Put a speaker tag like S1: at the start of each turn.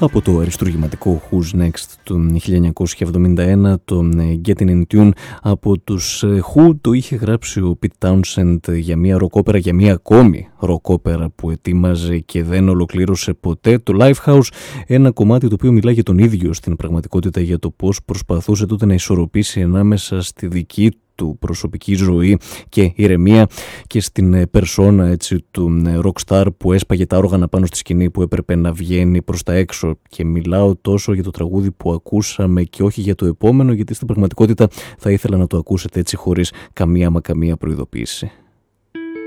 S1: από το αριστουργηματικό Who's Next του 1971, το Getting in Tune από τους Who το είχε γράψει ο Pete Townshend για μια ροκόπερα, για μια ακόμη ροκόπερα που ετοίμαζε και δεν ολοκλήρωσε ποτέ, το Lifehouse, ένα κομμάτι το οποίο μιλάει για τον ίδιο στην πραγματικότητα, για το πώς προσπαθούσε τότε να ισορροπήσει ανάμεσα στη δική του προσωπική ζωή και ηρεμία και στην περσόνα, έτσι, του rockstar που έσπαγε τα όργανα πάνω στη σκηνή, που έπρεπε να βγαίνει προς τα έξω. Και μιλάω τόσο για το τραγούδι που ακούσαμε και όχι για το επόμενο, γιατί στην πραγματικότητα θα ήθελα να το ακούσετε έτσι χωρίς καμία προειδοποίηση.